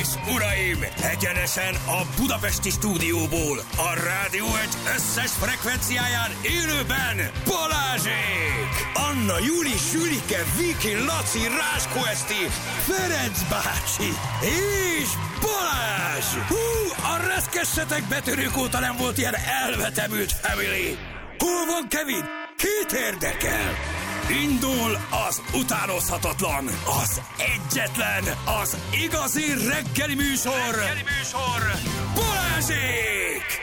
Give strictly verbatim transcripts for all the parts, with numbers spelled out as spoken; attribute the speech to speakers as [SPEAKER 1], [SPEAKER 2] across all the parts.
[SPEAKER 1] és uraim, egyenesen a budapesti stúdióból, a Rádió egy összes frekvenciáján élőben Balázsék! Anna, Júli, Sülike, Viki, Laci, Ráskó Eszti, Ferenc bácsi és Balázs! Hú, a reszkessetek betörők óta nem volt ilyen elvetemült family! Hol van Kevin? Kit érdekel? Indul az utánozhatatlan, az egyetlen, az igazi reggeli műsor, reggeli műsor, Balázsék!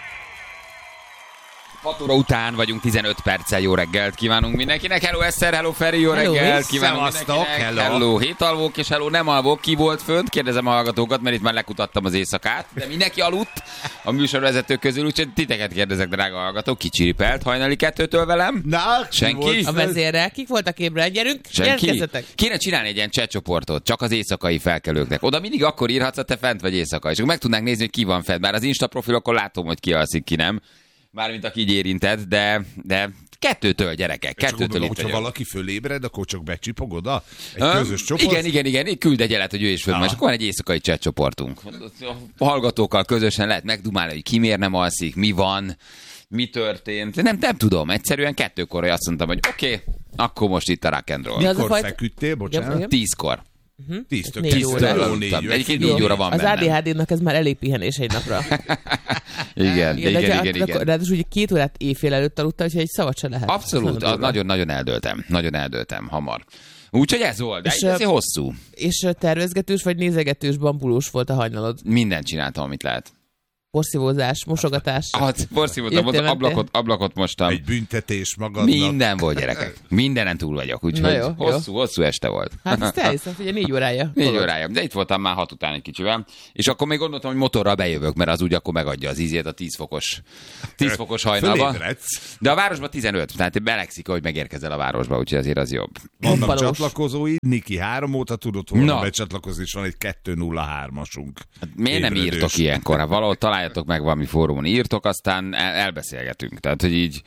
[SPEAKER 2] hat óra után vagyunk, tizenöt perccel. Jó reggelt kívánunk mindenkinek. Hello Eszter, hello Feri, jó hello, reggelt kívánunk mindenkinek.
[SPEAKER 3] Hello.
[SPEAKER 2] hello, hét alvók és hello, nem alvók. Ki volt fönt? Kérdezem a hallgatókat, mert itt már lekutattam az éjszakát. De mindenki aludt a műsorvezetők közül, úgyhogy titeket kérdezek, drága hallgatók. Ki csiripelt hajnali kettőtől velem?
[SPEAKER 3] Na,
[SPEAKER 2] senki?
[SPEAKER 4] A vezérrel. Kik voltak ébren? Gyerünk,
[SPEAKER 2] Senki? Kéne csinálni egy ilyen chatcsoportot, csak az éjszakai felkelőknek. Oda mindig akkor írhatsz, ha te fent vagy éjszaka. És akkor meg tudnánk nézni, hogy ki van fent. Bár az Insta profilokon látom, hogy ki alszik, ki nem. Mármint aki így érintett, de, de kettőtől, gyerekek, kettőtől
[SPEAKER 3] gondolom,
[SPEAKER 2] itt
[SPEAKER 3] hogyha
[SPEAKER 2] vagyok.
[SPEAKER 3] valaki fölébred, akkor csak becsipog oda? Egy
[SPEAKER 2] Um,
[SPEAKER 3] közös csoport?
[SPEAKER 2] Igen, igen, igen, küld egy jelet, hogy ő is föl, és akkor van egy éjszakai chat csoportunk. A hallgatókkal közösen lehet megdumálni, hogy ki miért nem alszik, mi van, mi történt. Nem, nem tudom, egyszerűen kettőkor azt mondtam, hogy oké, okay, akkor most itt a rock and roll.
[SPEAKER 3] Mikor
[SPEAKER 4] fajta...
[SPEAKER 3] feküdtél, bocsánat?
[SPEAKER 2] Tízkor.
[SPEAKER 3] Uh-huh. Tíztől
[SPEAKER 4] négy óra.
[SPEAKER 2] aludtam. Egyébként négy óra van
[SPEAKER 4] az
[SPEAKER 2] bennem.
[SPEAKER 4] á dé há dé-nak ez már elég pihenés egy napra.
[SPEAKER 2] igen, igen, igen, igen, igen.
[SPEAKER 4] igen. Ráadásul ugye két órát éjfél előtt aludtam, úgyhogy egy szavat se lehet.
[SPEAKER 2] Abszolút, nagyon-nagyon eldöltem. Nagyon eldöltem, hamar. Úgyhogy ez volt, de ez hosszú.
[SPEAKER 4] És tervezgetős vagy nézegetős bambulós volt a hajnalod?
[SPEAKER 2] Mindent csináltam, amit lehet.
[SPEAKER 4] Porszívózás, mosogatás.
[SPEAKER 2] Hát, porszívóztam, az ablakot, ablakot mostam.
[SPEAKER 3] Egy büntetés magadnak.
[SPEAKER 2] Minden volt, gyerekek. Mindenen túl vagyok, úgyhogy
[SPEAKER 4] jó,
[SPEAKER 2] hosszú,
[SPEAKER 4] jó.
[SPEAKER 2] hosszú este volt.
[SPEAKER 4] Hát ezt elhiszem, hogy négy órája.
[SPEAKER 2] Négy órája, de itt voltam már hat után egy kicsivel, és akkor még gondoltam, hogy motorral bejövök, mert az úgy akkor megadja az ízét a tíz fokos, tíz fokos hajnalba. De a városban tizenöt, tehát belegszik, hogy megérkezel a városba, úgyhogy azért az jobb.
[SPEAKER 3] Vannak
[SPEAKER 4] Balós.
[SPEAKER 3] csatlakozóid, Niki három óta tudott volna
[SPEAKER 2] Na.
[SPEAKER 3] becsatlakozni, és van egy kettő nulla hármasunk.
[SPEAKER 2] Hát miért nem
[SPEAKER 3] Ébredős.
[SPEAKER 2] írtok ilyenkor? Hát valahol találjatok meg valami fórumon, írtok, aztán el- elbeszélgetünk. Tehát, hogy így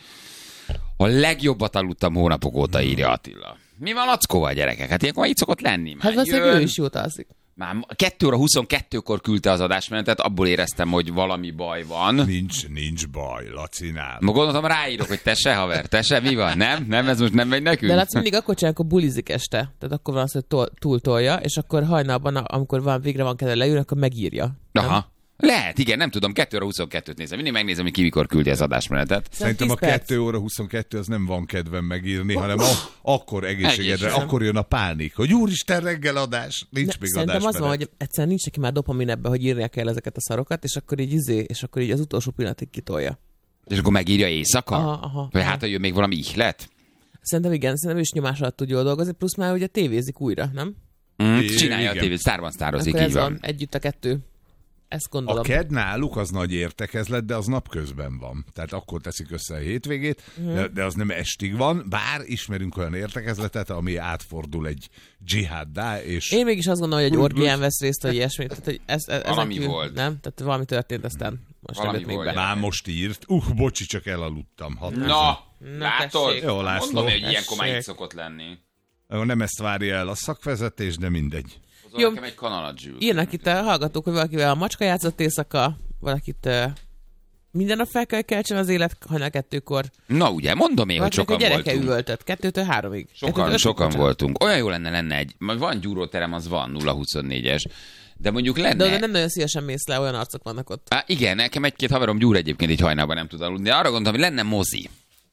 [SPEAKER 2] a legjobbat aludtam hónapok óta, írja Attila. Mi van Lackóval, gyerekek? Hát ilyenkor így szokott lenni. Már
[SPEAKER 4] Hát valószínűleg
[SPEAKER 2] jön.
[SPEAKER 4] ő is jót alszik.
[SPEAKER 2] Már kettő óra huszonkettőkor küldte az adásmenetet, abból éreztem, hogy valami baj van.
[SPEAKER 3] Nincs, nincs baj, Lacinál.
[SPEAKER 2] Ma gondoltam, ráírok, hogy te se, haver, te se, mi van? Nem? Nem, ez most nem megy nekünk?
[SPEAKER 4] De Laci mindig akkor csinál, akkor bulizik este. Tehát akkor van az, hogy tol- túltolja, és akkor hajnalban, amikor van, végre van kedve leülni, akkor megírja. Nem?
[SPEAKER 2] Aha. Lehet, igen, nem tudom, kettő óra huszonkettőt nézem. Mindig megnézem, hogy ki mikor küldi az adásmenetet.
[SPEAKER 3] Szerintem a
[SPEAKER 4] tíz perc.
[SPEAKER 3] kettő óra huszonkettő az nem van kedvem megírni, hanem a, akkor egészségedre,
[SPEAKER 2] Egészség.
[SPEAKER 3] akkor jön a pánik, hogy úristen reggeladás, nincs
[SPEAKER 4] Ne,
[SPEAKER 3] még
[SPEAKER 4] szerintem az
[SPEAKER 3] adásmenet.
[SPEAKER 4] van, hogy egyszerűen nincs neki már dopamin ebbe, hogy írják el ezeket a szarokat, és akkor így izé, és akkor így az utolsó pillanatig kitolja.
[SPEAKER 2] És akkor megírja éjszaka?
[SPEAKER 4] Aha, aha,
[SPEAKER 2] Vagy
[SPEAKER 4] aha.
[SPEAKER 2] hát, hogy jön még valami ihlet?
[SPEAKER 4] Szerintem igen, szerintem ő is nyomás alatt tud jól dolgozni, plusz már ugye tévézik újra, nem?
[SPEAKER 2] Mm,
[SPEAKER 3] I-
[SPEAKER 2] csinálja
[SPEAKER 3] igen.
[SPEAKER 2] a tévét, sztárban sztározik,
[SPEAKER 4] Akkor
[SPEAKER 2] így
[SPEAKER 4] ez
[SPEAKER 2] van.
[SPEAKER 4] van, együtt a kettő. Ezt
[SPEAKER 3] A
[SPEAKER 4] gondolom.
[SPEAKER 3] ked náluk az nagy értekezlet, de az napközben van. Tehát akkor teszik össze a hétvégét,
[SPEAKER 4] Mhm.
[SPEAKER 3] de, de az nem estig van, bár ismerünk olyan értekezletet, ami átfordul egy dzsihaddá, és
[SPEAKER 4] Én mégis azt gondolom, hogy egy
[SPEAKER 3] Úgy,
[SPEAKER 4] orgián
[SPEAKER 3] úgy.
[SPEAKER 4] vesz részt, vagy ilyesmi. Tehát, hogy ez, ez,
[SPEAKER 2] Valami
[SPEAKER 4] ezen kívül-
[SPEAKER 2] volt.
[SPEAKER 4] Nem? Tehát valami történt, aztán most
[SPEAKER 2] Valami
[SPEAKER 4] nem jött még
[SPEAKER 2] volt.
[SPEAKER 4] be.
[SPEAKER 3] már most írt. Uh, bocsi, csak elaludtam. Hat
[SPEAKER 2] Na,
[SPEAKER 4] Na,
[SPEAKER 2] látod?
[SPEAKER 4] tessék.
[SPEAKER 3] Jó, László.
[SPEAKER 2] Mondom, hogy ilyenkor már így
[SPEAKER 4] Tessék.
[SPEAKER 2] szokott lenni.
[SPEAKER 3] Nem ezt várja el a szakvezetés, de mindegy.
[SPEAKER 2] Hozol
[SPEAKER 4] Jó.
[SPEAKER 2] nekem egy kanalat, Zsül.
[SPEAKER 4] Írnak itt a hallgatók, hogy valakivel a macska játszott éjszaka, valakit uh, minden nap fel kell keltsen az élet hajnal kettőkor.
[SPEAKER 2] Na ugye, mondom én, hogy
[SPEAKER 4] Valakinek a
[SPEAKER 2] sokan
[SPEAKER 4] gyereke
[SPEAKER 2] voltunk.
[SPEAKER 4] üvöltött, kettőtől háromig.
[SPEAKER 2] Sokan,
[SPEAKER 4] Kettőtől
[SPEAKER 2] sokan
[SPEAKER 4] ötig,
[SPEAKER 2] voltunk. Olyan jó lenne, lenne egy, majd van gyúróterem, az van, nulla huszonnégyes. De mondjuk lenne...
[SPEAKER 4] De oda nem nagyon szívesen mész le, olyan arcok vannak ott.
[SPEAKER 2] Á, igen, nekem egy-két haverom gyúr egyébként így hajnalban nem tud aludni. De arra gondoltam, hogy lenne mozi.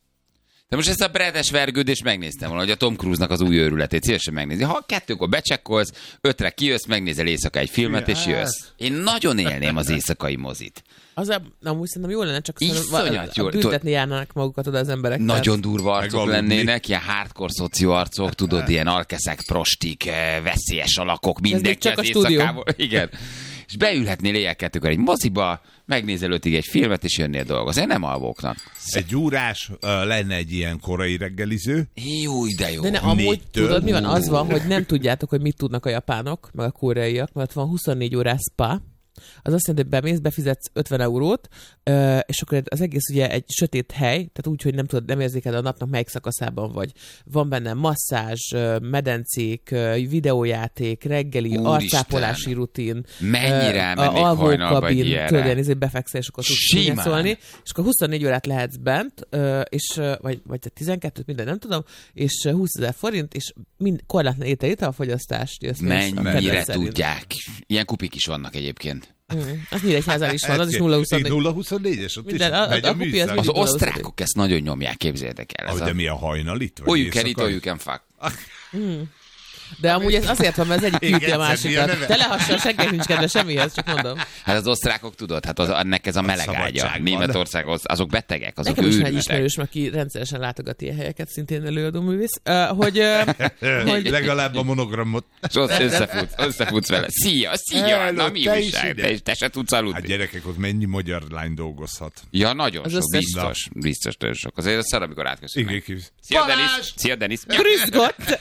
[SPEAKER 2] De most ezt a bredes vergődést megnéztem volna, hogy a Tom Cruise-nak az új őrületét szívesen megnézi. Ha kettőkor becsekkolsz, ötre kijössz, megnézel éjszaka egy filmet, és jössz. Én nagyon élném az éjszakai mozit.
[SPEAKER 4] Az a, amúgy szerintem jó lenne, csak
[SPEAKER 2] Iszonyat
[SPEAKER 4] szerintem
[SPEAKER 2] jó.
[SPEAKER 4] a, a büntetni járnának magukat oda az emberek.
[SPEAKER 2] Nagyon durva arcok
[SPEAKER 3] Megaludni.
[SPEAKER 2] lennének, ilyen hardcore szocióarcok, tudod, ilyen alkeszek, prostik, eh, veszélyes alakok,
[SPEAKER 4] még
[SPEAKER 2] mindenki
[SPEAKER 4] csak
[SPEAKER 2] az
[SPEAKER 4] a stúdió.
[SPEAKER 2] éjszakával. Igen. És beülhetnél éjjel kettőkor egy moziba, megnézel ötig egy filmet, és jönnél dolgozni. Nem alvóknak.
[SPEAKER 3] Egy gyúrás, uh, lenne egy ilyen korai reggeliző.
[SPEAKER 2] Jó, de jó.
[SPEAKER 4] De ne, amúgy
[SPEAKER 3] Négytől.
[SPEAKER 4] tudod, mi van? Az van, hogy nem tudjátok, hogy mit tudnak a japánok, meg a koreaiak, mert van huszonnégy órás spa, az azt jelenti, hogy bemész, befizetsz ötven eurót, és akkor az egész ugye egy sötét hely, tehát úgy, hogy nem tudod, nem érzékel a napnak melyik szakaszában vagy. Van benne masszázs, medencék, videójáték, reggeli, arcápolási rutin.
[SPEAKER 2] Mennyire elmennék hajnalba egy ilyenre?
[SPEAKER 4] Tudod, ilyen befekszel, és akkor tudsz szólni. És akkor huszonnégy órát lehetsz bent, és, vagy, vagy tizenkettőt, minden nem tudom, és húszezer forint, és mind, korlátlan étel, ételfogyasztást.
[SPEAKER 2] Mennyire tudják. Ilyen kupik is vannak egyébként.
[SPEAKER 4] Mm. Az Nyíregyházán is van, az is nulla huszonnégy.
[SPEAKER 3] nulla huszonnégyes, ott
[SPEAKER 4] minden,
[SPEAKER 3] is
[SPEAKER 4] a,
[SPEAKER 3] megy
[SPEAKER 4] a,
[SPEAKER 3] a,
[SPEAKER 4] a
[SPEAKER 3] műszak.
[SPEAKER 2] Az osztrákok ezt nagyon nyomják, képzeljétek el.
[SPEAKER 3] Oh,
[SPEAKER 2] a...
[SPEAKER 3] De mi a hajnalit?
[SPEAKER 2] All you can eat, all you can fuck.
[SPEAKER 4] Mm. De amúgy ez azért van, mert az egyik küldi a másikat. Telehasonló, senkinek nincs kedve semmihez, csak mondom.
[SPEAKER 2] Hát az osztrákok tudod, hát az, ennek ez a meleg ágya. Németország, az, azok betegek, azok
[SPEAKER 4] nekem
[SPEAKER 2] őrületek.
[SPEAKER 4] Nekem is egy ismerős, aki rendszeresen látogat ilyen helyeket, szintén előadó művész, uh, hogy, uh,
[SPEAKER 3] hogy... Legalább a monogramot.
[SPEAKER 2] És ott összefutsz, összefutsz vele. Szia, szia,
[SPEAKER 3] Hello,
[SPEAKER 2] na mi
[SPEAKER 3] te
[SPEAKER 2] újság? Te, te se tudsz aludni.
[SPEAKER 3] Hát gyerekek, ott mennyi magyar lány dolgozhat?
[SPEAKER 2] Ja, nagyon
[SPEAKER 4] az
[SPEAKER 2] sok,
[SPEAKER 4] összes...
[SPEAKER 2] biztos, biztos, nagyon sok. Azért az szar, amikor átköszönnek.
[SPEAKER 3] Igen, kívül.
[SPEAKER 2] Szia, Denis! Szia, Denis!
[SPEAKER 4] Grüßgott!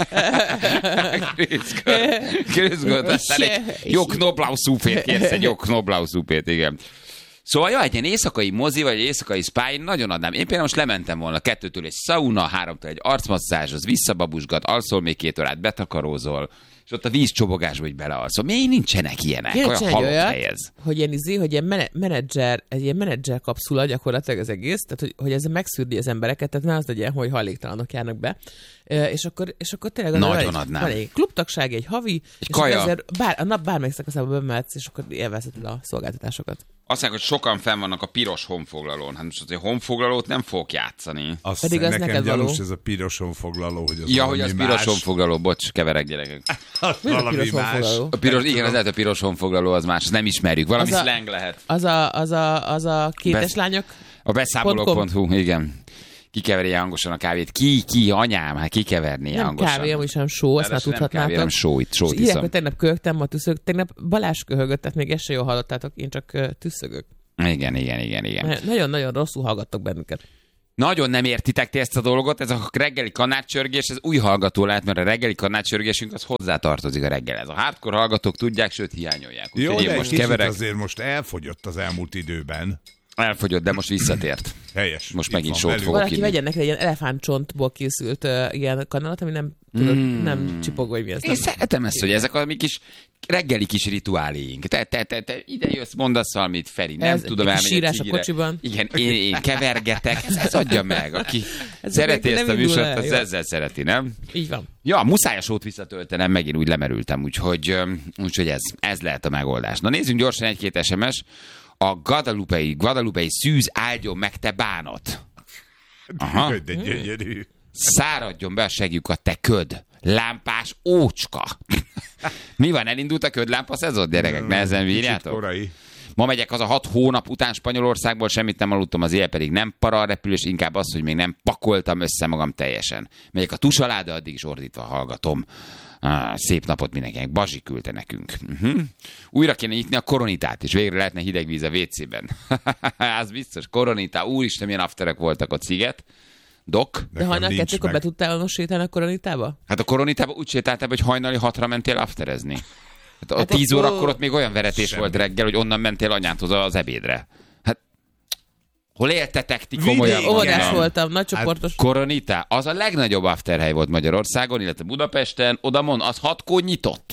[SPEAKER 2] Grüßgott! Aztán egy jó knoblauchszúpét kérsz, egy jó knoblauchszúpét, igen. Szóval jó, egy ilyen éjszakai mozi, vagy egy éjszakai spa, én nagyon adnám. Én például most lementem volna kettőtől egy sauna, háromtól egy arcmasszázs, az visszababusgat, alszol még két órát, betakarózol, és ott a vízcsobogásba így belealszol. Miért nincsenek ilyenek?
[SPEAKER 4] Kéne
[SPEAKER 2] olyan halott
[SPEAKER 4] olyat,
[SPEAKER 2] helyez.
[SPEAKER 4] hogy ilyen izé, hogy ilyen mene- menedzser, egy ilyen menedzser kapszula gyakorlatilag az egész, tehát hogy, hogy ez megszűrdi az embereket, tehát ne az legyen, hogy hajléktalanok járnak be. E, és, akkor, és akkor tényleg az
[SPEAKER 2] nagyon
[SPEAKER 4] van,
[SPEAKER 2] adnám.
[SPEAKER 4] Van egy klubtagság, egy havi,
[SPEAKER 2] egy
[SPEAKER 4] és
[SPEAKER 2] kaja.
[SPEAKER 4] ezért bár, a nap bármelyik szakaszába bemehetsz, és akkor élvezheted a szolgáltatásokat.
[SPEAKER 2] Azt mondják, hogy sokan fenn vannak a piros honfoglalón. Hát most azért honfoglalót nem fogok játszani.
[SPEAKER 3] Azt
[SPEAKER 4] Pedig az
[SPEAKER 3] nekem
[SPEAKER 4] neked
[SPEAKER 3] gyanús
[SPEAKER 4] való.
[SPEAKER 3] ez a piros honfoglaló, hogy az
[SPEAKER 2] Ja, hogy az piros
[SPEAKER 3] más.
[SPEAKER 2] honfoglaló, bocs, keverek gyerekek.
[SPEAKER 3] Az
[SPEAKER 4] Mi az a
[SPEAKER 3] valami
[SPEAKER 4] piros
[SPEAKER 3] más.
[SPEAKER 4] honfoglaló?
[SPEAKER 2] A piros, igen, az lehet a piros honfoglaló, az más, azt nem ismerjük. Valami
[SPEAKER 4] Az a-
[SPEAKER 2] slang lehet.
[SPEAKER 4] Az a, az a, az a kétes
[SPEAKER 2] Besz-
[SPEAKER 4] lányok?
[SPEAKER 2] A beszámolók pont hu, igen. Kikeveri hangosan a kávét. Ki, ki, anyám, hát kikeverni
[SPEAKER 4] Nem
[SPEAKER 2] hangosan.
[SPEAKER 4] kávé, amúgy sem só, ezt már
[SPEAKER 2] Ráadásul nem kávé,
[SPEAKER 4] tudhatnátok.
[SPEAKER 2] nem só, itt sót
[SPEAKER 4] És írják,
[SPEAKER 2] iszom.
[SPEAKER 4] hogy tegnap köhögtem, ma tüszög. Tegnap Balázs köhögött, tehát még ezt se jól hallottátok, én csak ö, tüszögök.
[SPEAKER 2] Igen, igen, igen, igen.
[SPEAKER 4] Nagyon-nagyon rosszul hallgattok bennünket.
[SPEAKER 2] Nagyon nem értitek ti ezt a dolgot, ez a reggeli kanácsörgés, ez új hallgató lehet, mert a reggeli kanácsörgésünk az hozzátartozik a reggelhez. A hardcore hallgatók tudják, sőt hiányolják.
[SPEAKER 3] Jó,
[SPEAKER 2] Úgyhogy
[SPEAKER 3] de
[SPEAKER 2] én
[SPEAKER 3] egy
[SPEAKER 2] most
[SPEAKER 3] kicsit
[SPEAKER 2] keverek,
[SPEAKER 3] azért most elfogyott az elmúlt időben.
[SPEAKER 2] elfogyott, de most visszatért.
[SPEAKER 3] Helyes.
[SPEAKER 2] Most
[SPEAKER 3] Itt
[SPEAKER 2] megint
[SPEAKER 3] van
[SPEAKER 2] sót
[SPEAKER 3] velünk.
[SPEAKER 2] fogok.
[SPEAKER 4] Valaki
[SPEAKER 2] inni.
[SPEAKER 4] vegyen neki egy ilyen elefántcsontból készült uh, ilyen kanalat, ami nem, tudod,
[SPEAKER 2] Mm.
[SPEAKER 4] nem csipog, vagy mi ez.
[SPEAKER 2] Én
[SPEAKER 4] Nem.
[SPEAKER 2] szeretem ezt, hogy ezek a mi kis reggeli kis rituáléink. Te, te, te, te ide jössz, mondasz valamit, Feri, nem
[SPEAKER 4] Ez
[SPEAKER 2] tudom
[SPEAKER 4] egy kis
[SPEAKER 2] elmenni
[SPEAKER 4] sírás a
[SPEAKER 2] cigire.
[SPEAKER 4] kocsiban.
[SPEAKER 2] Igen, én, én kevergetek, ez, ez adja meg. Aki
[SPEAKER 4] Ez
[SPEAKER 2] szereti
[SPEAKER 4] nem
[SPEAKER 2] ezt a
[SPEAKER 4] indul
[SPEAKER 2] műsort,
[SPEAKER 4] el,
[SPEAKER 2] az
[SPEAKER 4] jó.
[SPEAKER 2] ezzel szereti, nem?
[SPEAKER 4] Így van.
[SPEAKER 2] Ja, muszáj a sót visszatöltenem, megint úgy lemerültem, úgyhogy, öm, úgyhogy ez, ez lehet a megoldás. Na nézzünk gyorsan egy-két es em es. A Guadalupe-i, Guadalupe-i szűz áldjon meg te bánat. Aha.
[SPEAKER 3] De gyönyörű.
[SPEAKER 2] Száradjon be a segjukat, te köd. Lámpás ócska. Mi van, elindult a ködlámpa szezon, gyerekek? Nehezen
[SPEAKER 3] Kicsit
[SPEAKER 2] bírjátok?
[SPEAKER 3] korai.
[SPEAKER 2] Ma megyek az a hat hónap után Spanyolországból, semmit nem aludtam, az éjjel pedig nem para a repülés, inkább az, hogy még nem pakoltam össze magam teljesen. Megyek a tus alá, de addig is ordítva hallgatom. Ah, szép napot mindenkinek. Bazsi küldte nekünk. Uh-huh. Újra kéne nyitni a koronitát, és végre lehetne hideg víz a vécében. Az biztos. Koronita, úristen, milyen afterek voltak ott, Sziget. Dok.
[SPEAKER 4] De
[SPEAKER 3] Nekem
[SPEAKER 4] hajnal
[SPEAKER 3] nincs
[SPEAKER 4] kettőkor be
[SPEAKER 3] meg.
[SPEAKER 4] tudtál most sétálni a koronitába?
[SPEAKER 2] Hát a koronitában úgy sétáltál, hogy hajnali hatra mentél afterezni. Hát a
[SPEAKER 4] Hát
[SPEAKER 2] tíz
[SPEAKER 4] akkor-
[SPEAKER 2] órakor ott még olyan veretés
[SPEAKER 3] Semmi.
[SPEAKER 2] volt reggel, hogy onnan mentél anyádhoz az ebédre. Hát hol éltetek ti komolyan?
[SPEAKER 3] Vidéken.
[SPEAKER 4] Óvodás
[SPEAKER 2] mondom?
[SPEAKER 4] voltam, nagy csoportos.
[SPEAKER 2] Koronita, az a legnagyobb afterhely volt Magyarországon, illetve Budapesten, oda mond, az hatkor nyitott.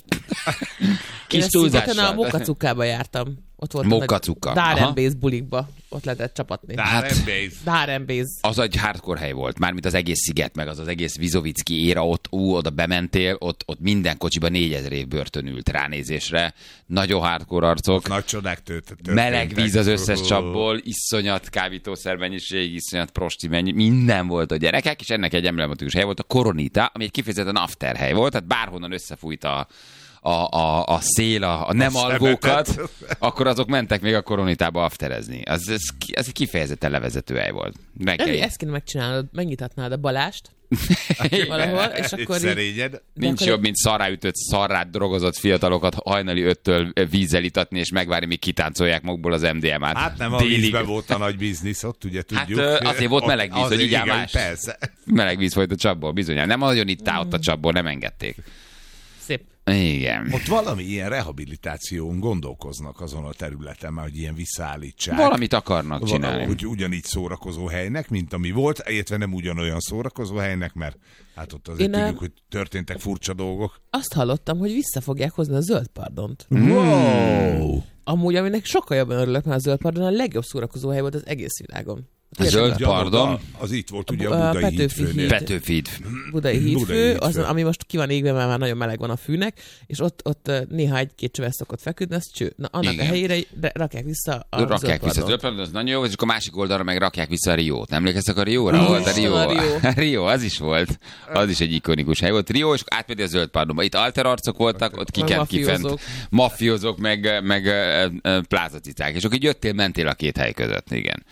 [SPEAKER 4] Én
[SPEAKER 2] Kis
[SPEAKER 4] a Szigeten a
[SPEAKER 2] túlzással.
[SPEAKER 4] Mokacukába jártam. Ott volt
[SPEAKER 2] Mokacuka, aha.
[SPEAKER 4] Dárembész bulikba. Ott lehetett csapatni.
[SPEAKER 2] Hát-
[SPEAKER 4] Dárembész.
[SPEAKER 2] Az egy hardcore hely volt, mármint az egész sziget, meg az az egész Vizovicki éra, ott ú, oda bementél, ott, ott minden kocsiba négyezer év börtön ült ránézésre. Nagyon hardcore arcok.
[SPEAKER 3] Nagy csodák tört- történtek.
[SPEAKER 2] Meleg víz az összes
[SPEAKER 3] Ó.
[SPEAKER 2] csapból, iszonyat kábítószer mennyiség, iszonyat prosti mennyi, minden volt a gyerekek, és ennek egy emblematikus hely volt a Koronita, ami egy kifejezetten after hely volt, tehát bárhonnan összefújt a, a, a, a szél, a, a nem
[SPEAKER 3] A
[SPEAKER 2] algókat,
[SPEAKER 3] szemetet.
[SPEAKER 2] akkor azok mentek még a Koronitába afterezni. Az, ez, ki- ez egy kifejezetten levezető hely volt.
[SPEAKER 4] Nem,
[SPEAKER 2] Reggeli.
[SPEAKER 4] ezt kéne megcsinálnod, megnyitatnád a Balást
[SPEAKER 2] Igen.
[SPEAKER 4] valahol, és
[SPEAKER 3] Egy
[SPEAKER 4] akkor így,
[SPEAKER 3] szerényed.
[SPEAKER 4] de
[SPEAKER 2] Nincs
[SPEAKER 4] akkor
[SPEAKER 2] jobb, mint szarráütött, szarrát drogozott fiatalokat hajnali öttől vízzel itatni, és megvárni, míg kitáncolják magukból az em dé em át.
[SPEAKER 3] Hát nem a
[SPEAKER 2] Délig.
[SPEAKER 3] vízben volt a nagy biznisz, ott ugye tudjuk.
[SPEAKER 2] ö, azért volt
[SPEAKER 3] Ott-
[SPEAKER 2] meleg víz, hogy
[SPEAKER 3] azért
[SPEAKER 2] igyál
[SPEAKER 3] igen,
[SPEAKER 2] más.
[SPEAKER 3] Persze.
[SPEAKER 2] Meleg víz folyt a csapból, bizonyán. Nem nagyon ittál ott a csapból, nem engedték.
[SPEAKER 4] szép.
[SPEAKER 2] Igen.
[SPEAKER 3] Ott valami ilyen rehabilitáción gondolkoznak azon a területen, már hogy ilyen visszaállítsák.
[SPEAKER 2] Valamit akarnak csinálni.
[SPEAKER 3] Valahogy ugyanígy szórakozó helynek, mint ami volt, illetve nem ugyanolyan szórakozó helynek, mert hát ott azért
[SPEAKER 4] Én
[SPEAKER 3] tudjuk,
[SPEAKER 4] a...
[SPEAKER 3] hogy történtek furcsa dolgok.
[SPEAKER 4] Azt hallottam, hogy vissza fogják hozni a zöld pardont.
[SPEAKER 3] Wow!
[SPEAKER 4] Amúgy, aminek sokkal jobban örülök, mert a zöld pardon a legjobb szórakozó hely volt az egész világon.
[SPEAKER 2] A zöld pardon.
[SPEAKER 3] Az, az itt volt ugye
[SPEAKER 4] A
[SPEAKER 3] a Budai
[SPEAKER 4] Petőfi
[SPEAKER 3] hídfőnél.
[SPEAKER 4] híd.
[SPEAKER 2] Petőfi híd.
[SPEAKER 4] Budai hídfő,
[SPEAKER 3] Budai hídfő.
[SPEAKER 4] az, ami most ki van égve, mert már nagyon meleg van a fűnek, és ott, ott néha egy-két csöves szokott feküdni, az cső. Na, annak
[SPEAKER 2] Igen.
[SPEAKER 4] a helyére de rakják vissza a
[SPEAKER 2] Rakják
[SPEAKER 4] zöld
[SPEAKER 2] vissza a
[SPEAKER 4] pardont.
[SPEAKER 2] zöld pardon, az nagyon jó, és akkor a másik oldalra meg rakják vissza a Riót. Emlékeztek a Rióra?
[SPEAKER 4] Ó,
[SPEAKER 2] Volt a Rio.
[SPEAKER 4] a Rio.
[SPEAKER 2] Rio, az is volt. Az is egy ikonikus hely volt. Rio, és átmegy a zöld pardonba. Itt alterarcok voltak, ott
[SPEAKER 4] Meg
[SPEAKER 2] kikent kifent.
[SPEAKER 4] mafiózók.
[SPEAKER 2] Mafiózók, meg, meg ö, ö, plázacicák. És akkor így jöttél, mentél a két hely között, igen.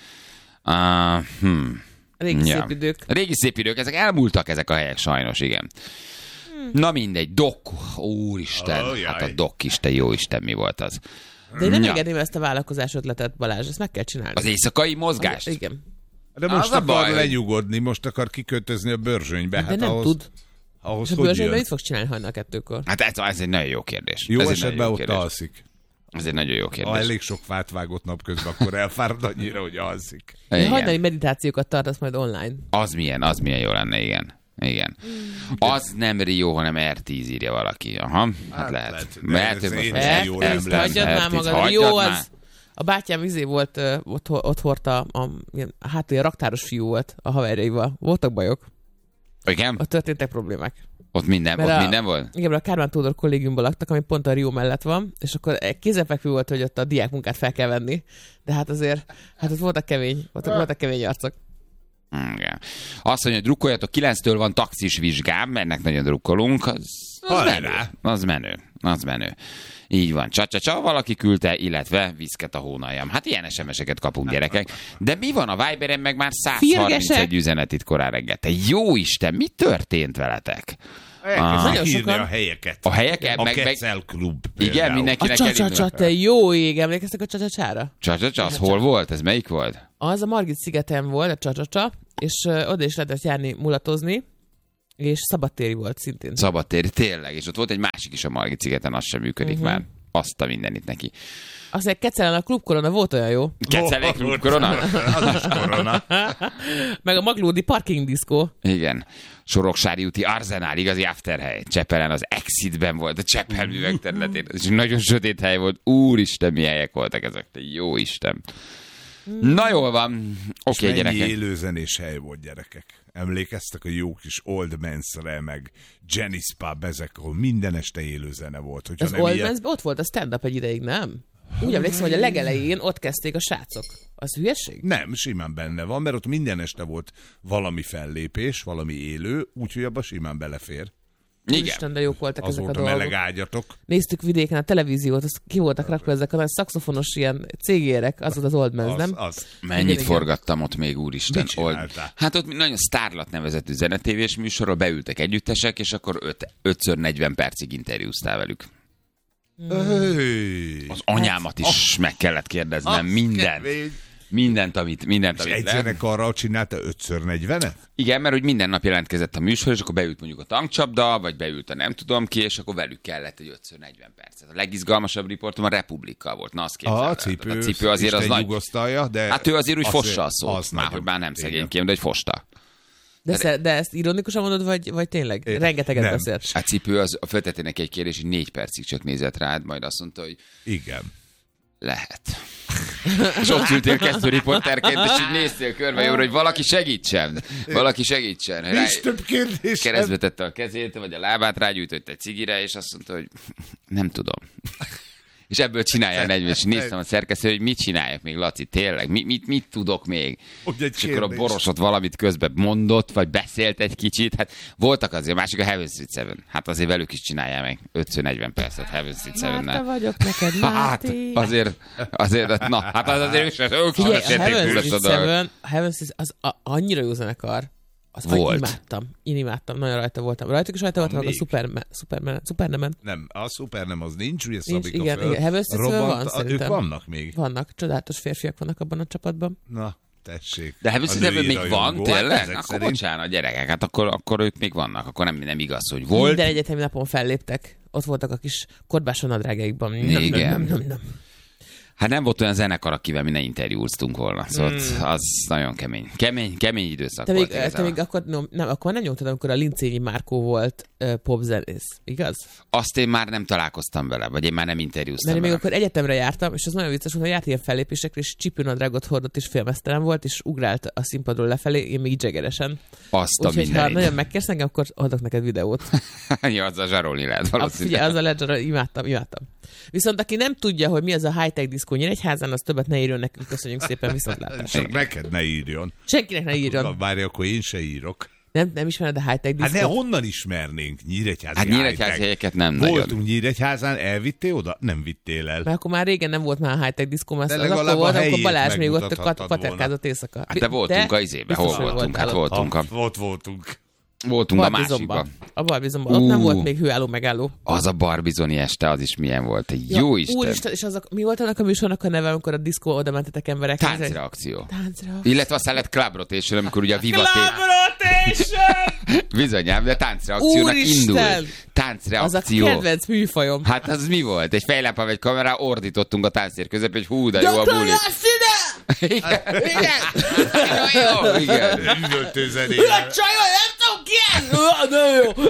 [SPEAKER 2] Uh, hmm.
[SPEAKER 4] Régi
[SPEAKER 2] Ja.
[SPEAKER 4] szép idők.
[SPEAKER 2] Régi szép idők, ezek elmúltak ezek a helyek sajnos, igen. Na mindegy, Dok, úristen,
[SPEAKER 3] Oh, jaj.
[SPEAKER 2] hát a Dok Isten, jó Isten, mi volt az?
[SPEAKER 4] De én nem
[SPEAKER 2] Ja.
[SPEAKER 4] engedném ezt a vállalkozás ötletet, Balázs, ezt meg kell csinálni.
[SPEAKER 2] Az éjszakai mozgást?
[SPEAKER 4] Igen.
[SPEAKER 3] De
[SPEAKER 2] Az
[SPEAKER 3] most
[SPEAKER 2] a
[SPEAKER 3] akar
[SPEAKER 2] baj, hogy-
[SPEAKER 3] lenyugodni, most akar kikötözni a Börzsönybe.
[SPEAKER 4] De
[SPEAKER 3] Hát
[SPEAKER 4] nem
[SPEAKER 3] ahhoz,
[SPEAKER 4] tud.
[SPEAKER 3] ahhoz
[SPEAKER 4] És a
[SPEAKER 3] hogy
[SPEAKER 4] bőrzsönyben
[SPEAKER 3] jön?
[SPEAKER 4] mit fogsz csinálni hajnal kettőkor?
[SPEAKER 2] Hát ez, ez egy nagyon jó kérdés.
[SPEAKER 3] Jó
[SPEAKER 2] ez egy
[SPEAKER 3] esetben
[SPEAKER 2] nagyon jó
[SPEAKER 3] ott
[SPEAKER 2] kérdés.
[SPEAKER 3] alszik.
[SPEAKER 2] Ez egy nagyon jó
[SPEAKER 3] Ha
[SPEAKER 2] kérdés.
[SPEAKER 3] elég sok fát vágott napközben, akkor elfárad annyira, hogy alszik.
[SPEAKER 4] Én
[SPEAKER 2] Igen.
[SPEAKER 4] hajnali meditációkat tartasz majd online.
[SPEAKER 2] Az milyen, az milyen jó lenne, igen. Igen. Az nem Rio, hanem er tíz írja valaki. Aha, hát,
[SPEAKER 3] Hát
[SPEAKER 2] lehet.
[SPEAKER 3] lehet, de
[SPEAKER 2] Mert
[SPEAKER 3] ez
[SPEAKER 2] most
[SPEAKER 3] én
[SPEAKER 2] már
[SPEAKER 3] sem
[SPEAKER 4] Eh,
[SPEAKER 3] jó
[SPEAKER 2] er-
[SPEAKER 3] nem
[SPEAKER 4] ezt
[SPEAKER 3] lesz.
[SPEAKER 4] hagyjad
[SPEAKER 2] er
[SPEAKER 4] már
[SPEAKER 2] tíz,
[SPEAKER 4] magad.
[SPEAKER 2] hagyjad
[SPEAKER 4] Jó,
[SPEAKER 2] már.
[SPEAKER 4] az... A bátyám izé volt, ö, ott, ott hordta, a, ilyen, hát ilyen raktáros fiú volt a haverjaival. Voltak bajok,
[SPEAKER 2] Igen?
[SPEAKER 4] ott történtek problémák.
[SPEAKER 2] Ott minden,
[SPEAKER 4] Mert
[SPEAKER 2] ott
[SPEAKER 4] a-
[SPEAKER 2] minden volt?
[SPEAKER 4] Igen, mert a Kármán Tódor kollégiumban laktak, ami pont a Rio mellett van, és akkor kézenfekvő volt, hogy ott a diákmunkát fel kell venni. De hát azért, hát ott voltak kemény, ott voltak kemény arcok.
[SPEAKER 2] Igen. Azt mondja, hogy drukkoljatok, kilenctől van taxis vizsgám, ennek nagyon drukkolunk. Az, az
[SPEAKER 3] Hajrá!
[SPEAKER 2] menő. Az menő. Az menő. Így van. Csa-csa-csa, valaki küldte, illetve viszket a hónaljam. Hát ilyen es em es-eket kapunk, gyerekek. De mi van a Viberen, meg már száz harmincegy
[SPEAKER 4] Férgesek?
[SPEAKER 2] üzenet itt korán reggel. Te jó Isten, mi történt veletek?
[SPEAKER 3] Elkezdtek
[SPEAKER 4] Nagyon
[SPEAKER 3] írni
[SPEAKER 4] sokan.
[SPEAKER 3] a helyeket.
[SPEAKER 2] A helyeket,
[SPEAKER 3] A
[SPEAKER 2] meg- meg-
[SPEAKER 3] Kecel Klub.
[SPEAKER 2] Igen,
[SPEAKER 3] például.
[SPEAKER 4] A
[SPEAKER 2] mindenkinek
[SPEAKER 4] csa-csa-csa, te jó ég, emlékeztek a csa-csa-csára?
[SPEAKER 2] Csa-csa-csa, az hol volt? Ez melyik volt?
[SPEAKER 4] Az a Margit szigeten volt, a csa-csa-csa, és ö, oda is lehetett járni mulatozni, és szabadtéri volt szintén.
[SPEAKER 2] Szabadtéri, tényleg. És ott volt egy másik is a Margit szigeten, az sem működik
[SPEAKER 4] Mhm.
[SPEAKER 2] már. Azt a mindenit neki.
[SPEAKER 4] Aztán Kecelen a klubkorona volt olyan jó.
[SPEAKER 2] Kecelék
[SPEAKER 3] Volt.
[SPEAKER 2] korona?
[SPEAKER 3] Az is korona.
[SPEAKER 4] Meg a Maglódi parking diszkó.
[SPEAKER 2] Igen. Soroksári úti Arzenál, igazi afterhely. Csepelen az Exitben volt, a Cseppel művek területén. Ez is nagyon sötét hely volt. Úristen, mi helyek voltak ezek. Te jó Isten. Na jól van. Oké, okay,
[SPEAKER 3] Mennyi
[SPEAKER 2] gyerekek.
[SPEAKER 3] élőzenés hely volt, gyerekek. Emlékeztek a jó kis Old Man's-re, meg Jenny's Pub, ezek, ahol minden este élőzene volt. Hogyha
[SPEAKER 4] Az
[SPEAKER 3] nem
[SPEAKER 4] Old
[SPEAKER 3] ilyen-
[SPEAKER 4] Man's, ott volt a stand-up egy ideig, nem? Úgy emlékszem, hogy a legelején ott kezdték a srácok. Az hülyeség?
[SPEAKER 3] Nem, simán benne van, mert ott minden este volt valami fellépés, valami élő, úgyhogy abba simán belefér.
[SPEAKER 2] Igen.
[SPEAKER 4] Isten, de jók voltak
[SPEAKER 3] Az
[SPEAKER 4] ezek a
[SPEAKER 3] volt a
[SPEAKER 4] dolgok.
[SPEAKER 3] meleg ágyatok.
[SPEAKER 4] Néztük vidéken a televíziót, az ki voltak rakva ezek a nagy szaxofonos ilyen cégérek, az volt az Old Man's,
[SPEAKER 3] Az,
[SPEAKER 4] nem?
[SPEAKER 3] az.
[SPEAKER 2] Mennyit
[SPEAKER 4] Igen, igen.
[SPEAKER 2] forgattam ott még, úristen.
[SPEAKER 3] Mit csináltál?
[SPEAKER 2] Hát ott nagyon Starlat nevezetű zenetévés műsorra beültek együttesek, és akkor öt, ötször negyven percig interjúztál velük.
[SPEAKER 3] Öy.
[SPEAKER 2] Az anyámat is meg kellett kérdeznem,
[SPEAKER 3] Az
[SPEAKER 2] minden.
[SPEAKER 3] kemény.
[SPEAKER 2] Mindent, amit, mindent,
[SPEAKER 3] És
[SPEAKER 2] amit
[SPEAKER 3] egy
[SPEAKER 2] lehet.
[SPEAKER 3] zenekarral csinálta ötször negyvenet?
[SPEAKER 2] Igen, mert hogy minden nap jelentkezett a műsor, és akkor beült mondjuk a tankcsapda, vagy beült a nem tudom ki, és akkor velük kellett egy ötször negyven percet. A legizgalmasabb riportom a Republikkal volt. Na, azt képzeld el.
[SPEAKER 3] A cipő,
[SPEAKER 2] a cipő azért az
[SPEAKER 3] Isten
[SPEAKER 2] nagy.
[SPEAKER 3] nyugosztalja, de...
[SPEAKER 2] Hát ő azért úgy
[SPEAKER 3] azért-
[SPEAKER 2] fossa a szót.
[SPEAKER 3] az
[SPEAKER 2] Már,
[SPEAKER 3] nagyon-
[SPEAKER 2] hogy már nem
[SPEAKER 3] igen.
[SPEAKER 2] szegényként, de hogy fosta.
[SPEAKER 4] De, szer- de ezt ironikusan mondod, vagy, vagy tényleg?
[SPEAKER 3] É,
[SPEAKER 4] Rengeteget
[SPEAKER 3] nem.
[SPEAKER 4] beszélt.
[SPEAKER 2] A cipő az, föltettél neki egy kérdés, hogy négy percig csak nézett rád, majd azt mondta, hogy
[SPEAKER 3] Igen.
[SPEAKER 2] lehet. És ott ültél kezdő riporterként, és így néztél körbe jobbra, hogy valaki segítsen. Valaki segítsen. Rá,
[SPEAKER 3] Nincs több kérdés.
[SPEAKER 2] keresztbe tette a kezét, vagy a lábát, rágyújtott egy cigire, és azt mondta, hogy nem tudom. És ebből csináljál negyven, és néztem a szerkesztő, hogy mit csináljak még, Laci, tényleg, mit, mit, mit tudok még?
[SPEAKER 3] Hogy egy
[SPEAKER 2] És akkor a
[SPEAKER 3] kérdés.
[SPEAKER 2] borosot valamit közben mondott, vagy beszélt egy kicsit, hát voltak azért, a másik a Heaven Street Seven. Hát azért velük is csináljál meg ötször negyven percet Heaven Street
[SPEAKER 4] Márta
[SPEAKER 2] Seven-nel.
[SPEAKER 4] vagyok neked,
[SPEAKER 2] Hát,
[SPEAKER 4] Máté.
[SPEAKER 2] azért, azért, na, hát az azért ők sem, ők sem
[SPEAKER 4] Figyelj, a
[SPEAKER 2] esették
[SPEAKER 4] Heaven
[SPEAKER 2] túl
[SPEAKER 4] Street
[SPEAKER 2] ezt a dolgot.
[SPEAKER 4] Seven, a Heaven Street, az a, annyira jó zenekar. Az
[SPEAKER 2] Volt.
[SPEAKER 4] imádtam. Én imádtam, nagyon rajta voltam. Rajtuk is rajta voltam, meg a
[SPEAKER 3] még?
[SPEAKER 4] Superman, Superman, Superman.
[SPEAKER 3] Nem, a szuper nem, az nincs, ugye
[SPEAKER 4] Nincs,
[SPEAKER 3] Szabika
[SPEAKER 4] igen,
[SPEAKER 3] föl.
[SPEAKER 4] igen. Heaven Street Seven
[SPEAKER 3] robbant,
[SPEAKER 4] van,
[SPEAKER 3] a-
[SPEAKER 4] szerintem.
[SPEAKER 3] Ők vannak még.
[SPEAKER 4] Vannak, csodálatos férfiak vannak abban a csapatban.
[SPEAKER 3] Na, tessék.
[SPEAKER 2] De Heaven
[SPEAKER 3] A
[SPEAKER 2] Street Seven
[SPEAKER 3] női
[SPEAKER 2] még van,
[SPEAKER 3] rajongó. Hát
[SPEAKER 2] tényleg?
[SPEAKER 3] ezek
[SPEAKER 2] Akkor
[SPEAKER 3] szerint-
[SPEAKER 2] bocsánat, gyerekek, hát akkor, akkor ők még vannak, akkor nem, nem igaz, hogy volt.
[SPEAKER 4] Minden egyetemi napon felléptek. ott voltak a kis korbáson nadrágjaikban.
[SPEAKER 2] Igen.
[SPEAKER 4] Nem, nem, nem.
[SPEAKER 2] Hát nem volt olyan zenekar, akivel mi ne interjúztunk volna. Szóval mm. az nagyon kemény. Kemény, kemény időszak
[SPEAKER 4] te
[SPEAKER 2] volt.
[SPEAKER 4] Még, te még akkor, no, nem, akkor nem nyomtad, amikor a Lincényi Márkó volt uh, popzenész, igaz?
[SPEAKER 2] Azt én már nem találkoztam vele, vagy én már nem interjúztam
[SPEAKER 4] Mert én
[SPEAKER 2] vele.
[SPEAKER 4] még akkor egyetemre jártam, és az nagyon vicces volt, hogy járt ilyen fellépésekre, és csipőnadrágot hordott, és félmeztelen volt, és ugrált a színpadról lefelé, én még dzsegeresen.
[SPEAKER 2] Azt a
[SPEAKER 4] Úgyhogy ha
[SPEAKER 2] mindenit.
[SPEAKER 4] nagyon megkérsz engem, akkor adok neked videót.
[SPEAKER 2] Ja, az a zsarolni lehet valószínűleg.
[SPEAKER 4] Ugye, az a ledger, imádtam, imádtam. Viszont aki nem tudja, hogy mi az a high-tech diszkó Nyíregyházán, az többet ne írjon nekünk, köszönjük szépen, viszontlátásra.
[SPEAKER 3] Csak neked ne írjon.
[SPEAKER 4] Senkinek ne írjon.
[SPEAKER 3] Várj, akkor én se írok.
[SPEAKER 4] Nem, nem ismered a high-tech
[SPEAKER 3] Hát
[SPEAKER 4] diszkót?
[SPEAKER 3] ne, honnan ismernénk Nyíregyházi
[SPEAKER 2] Hát Nyíregyházi helyeket nem nagyon.
[SPEAKER 3] Voltunk Nyíregyházán, elvittél oda? Nem vittél el.
[SPEAKER 4] Mert akkor már régen nem volt már high-tech diszkó, mert
[SPEAKER 3] De
[SPEAKER 4] az
[SPEAKER 3] legalább
[SPEAKER 4] akkor volt,
[SPEAKER 3] a
[SPEAKER 4] amikor
[SPEAKER 3] helyét
[SPEAKER 4] Balázs még ott
[SPEAKER 3] megmutathattad
[SPEAKER 4] paterkázott éjszaka.
[SPEAKER 2] Hát de voltunk a izébe, hol
[SPEAKER 4] biztos, hogy
[SPEAKER 2] voltunk? Hát
[SPEAKER 4] voltál ott.
[SPEAKER 2] voltunk a,
[SPEAKER 3] Ott voltunk.
[SPEAKER 2] voltunk a
[SPEAKER 4] Barbizonban.
[SPEAKER 2] másikba.
[SPEAKER 4] A Barbizonban. Ott nem
[SPEAKER 2] Ú.
[SPEAKER 4] volt még hőálló megálló.
[SPEAKER 2] Az a barbizoni este, az is milyen volt. Egy jó Isten.
[SPEAKER 4] Úristen, és azok, mi volt annak a műsornak a neve, amikor a diszkó oda mentetek emberek?
[SPEAKER 2] Táncreakció.
[SPEAKER 4] Táncreakció.
[SPEAKER 2] Illetve aztán lett Club Rotation, amikor ugye a Viva
[SPEAKER 4] Club Rotation!
[SPEAKER 2] Bizonyám, de táncreakciónak indul.
[SPEAKER 4] Úristen! Az a
[SPEAKER 2] Táncreakció.
[SPEAKER 4] kedvenc műfajom.
[SPEAKER 2] Hát az mi volt? Egy fejlámpával, egy kamerá, ordítottunk a tánctér közepén, hogy hú, de jó a buli. Igen.
[SPEAKER 4] Igen!
[SPEAKER 2] Jó, igen.
[SPEAKER 3] Üvöltő zenével.
[SPEAKER 4] Csajol, nem tudom ki ez! De jó!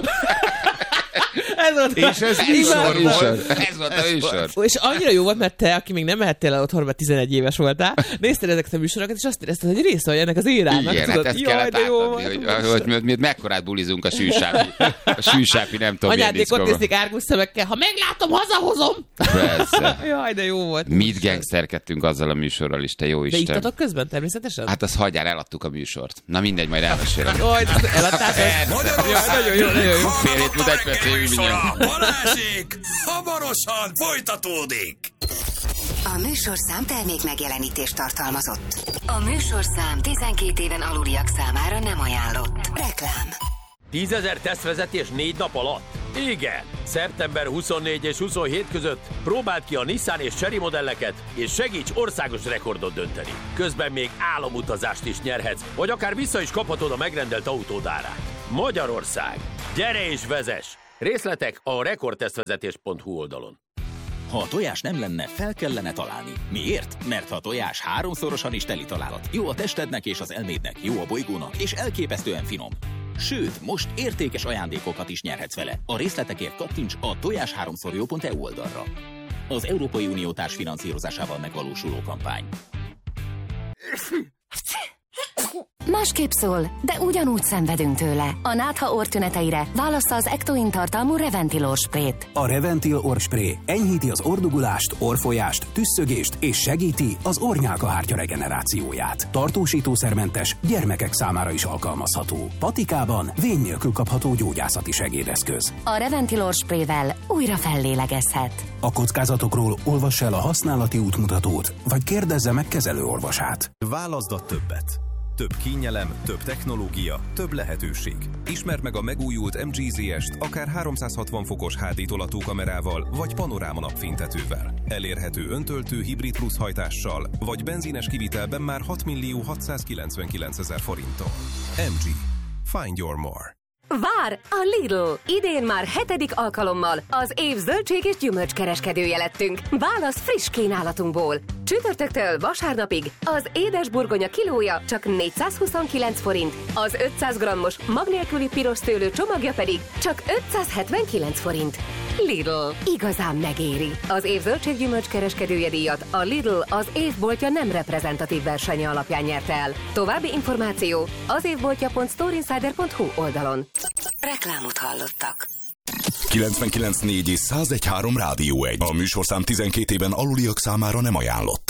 [SPEAKER 4] Ez volt.
[SPEAKER 3] És ez
[SPEAKER 2] Ez
[SPEAKER 3] műsor
[SPEAKER 2] volt.
[SPEAKER 3] volt.
[SPEAKER 2] Ez volt a műsor.
[SPEAKER 4] És annyira jó volt, mert te, aki még nem mehettél el otthon, mert tizenegy éves voltál, nézted ezeket a műsorokat, és azt érezted, hogy része vagy ennek az érának.
[SPEAKER 2] Igen, hát ezt kellett átadni, hogy, hogy mi, mi mekkorát bulizunk a sűsápi. A sűsápi nem tudom milyen
[SPEAKER 4] Anyádék ott
[SPEAKER 2] diszkóban.
[SPEAKER 4] nézték árgus szemekkel, ha meglátom, hazahozom!
[SPEAKER 2] Persze.
[SPEAKER 4] Jaj, de jó volt.
[SPEAKER 2] Mit gangsterkedtünk azzal a műsorral is, te jó
[SPEAKER 4] De
[SPEAKER 2] Isten.
[SPEAKER 4] ittatok közben természetesen?
[SPEAKER 2] Hát az hagyjál, eladtuk a műsort. Na mindegy, majd elmesélem.
[SPEAKER 4] Jaj, eladtátok?
[SPEAKER 1] Magyarország
[SPEAKER 4] Nagyon jó, nagyon jó.
[SPEAKER 2] Fél hét múlva egy perc jövő
[SPEAKER 1] műsora Balázsék hamarosan folytatódik.
[SPEAKER 5] A műsorszám termék megjelenítést tartalmazott. A műsorszám tizenkét éven aluliak számára nem ajánlott. Reklám.
[SPEAKER 6] tízezer tesztvezetés négy nap alatt? Igen! szeptember huszonnégy és huszonhét között próbáld ki a Nissan és Chery modelleket, és segíts országos rekordot dönteni. Közben még álomutazást is nyerhetsz, vagy akár vissza is kaphatod a megrendelt autód árát. Magyarország! Gyere és vezess! Részletek a rekordtesztvezetés pont hu oldalon.
[SPEAKER 7] Ha a tojás nem lenne, fel kellene találni. Miért? Mert ha a tojás háromszorosan is teli találat. Jó a testednek és az elmédnek, jó a bolygónak, és elképesztően finom. Sőt, most értékes ajándékokat is nyerhetsz vele. A részletekért kattints a tojás háromszor jó pont e u oldalra. Az Európai Unió társfinanszírozásával megvalósuló kampány.
[SPEAKER 5] Másképp szól, de ugyanúgy szenvedünk tőle. A nátha orrtüneteire válassza az Ectoin tartalmú Reventil orrsprét.
[SPEAKER 8] A Reventil orrspray enyhíti az orrdugulást, orrfolyást, tüsszögést és segíti az orrnyálkahártya regenerációját. Tartósítószermentes, gyermekek számára is alkalmazható. Patikában vény nélkül kapható gyógyászati segédeszköz.
[SPEAKER 5] A Reventil orrsprével újra fellélegezhet.
[SPEAKER 8] A kockázatokról olvass el a használati útmutatót, vagy kérdezze meg kezelőorvosát.
[SPEAKER 9] Válaszd a többet. Több kényelem, több technológia, több lehetőség. Ismerd meg a megújult em gé zé est akár háromszázhatvan fokos há dé tolató kamerával, vagy panoráma napfénytetővel. Elérhető öntöltő hibrid plusz hajtással, vagy benzines kivitelben már hat millió hatszázkilencvenkilencezer forinttal. em gé. Find your more.
[SPEAKER 10] Vár a Lidl! Idén már hetedik alkalommal az év zöldség és gyümölcskereskedője lettünk. Válasz friss kínálatunkból. Csütörtöktől vasárnapig az édes burgonya kilója csak négyszázhuszonkilenc forint, az ötszáz grammos mag nélküli piros szőlő csomagja pedig csak ötszázhetvenkilenc forint. Lidl. Igazán megéri. Az év zöldség gyümölcskereskedője díjat a Lidl az évboltja nem reprezentatív versenye alapján nyerte el. További információ az évboltja pont storeinsider pont hu oldalon.
[SPEAKER 5] Reklámot hallottak.
[SPEAKER 11] kilencvenkilenc négy és száz egy három Rádió egy. A műsorszám tizenkét éven aluliak számára nem ajánlott.